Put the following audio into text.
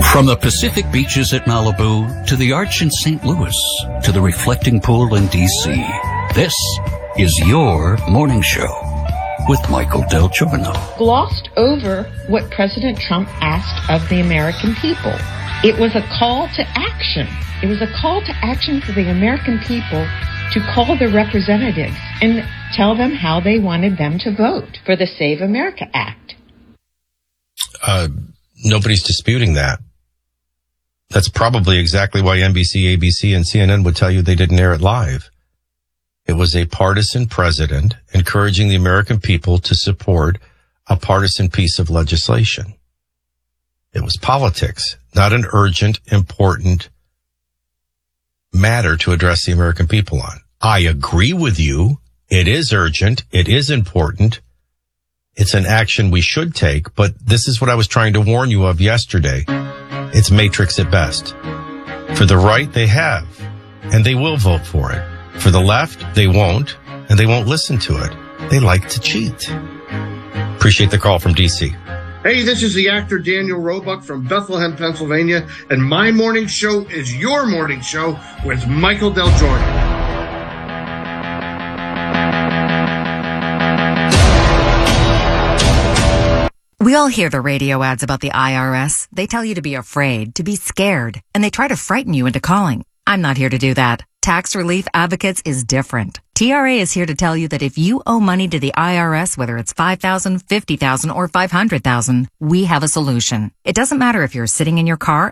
From the Pacific beaches at Malibu to the Arch in St. Louis to the reflecting pool in D.C., this is your morning show with Michael Del Giorno. Glossed over what President Trump asked of the American people. It was a call to action. It was a call to action for the American people to call the representatives and tell them how they wanted them to vote for the Save America Act. Nobody's disputing that. That's probably exactly why NBC, ABC, and CNN would tell you they didn't air it live. It was a partisan president encouraging the American people to support a partisan piece of legislation. It was politics, not an urgent, important matter to address the American people on. I agree with you. It is urgent. It is important. It's an action we should take, but this is what I was trying to warn you of yesterday. It's matrix at best. For the right, they have, and they will vote for it. For the left, they won't, and they won't listen to it. They like to cheat. Appreciate the call from D.C. Hey, this is the actor Daniel Roebuck from Bethlehem, Pennsylvania, and my morning show is your morning show with Michael Del Giorno. We all hear the radio ads about the IRS. They tell you to be afraid, to be scared, and they try to frighten you into calling. I'm not here to do that. Tax Relief Advocates is different. TRA is here to tell you that if you owe money to the IRS, whether it's $5,000, $50,000, or $500,000, we have a solution. It doesn't matter if you're sitting in your car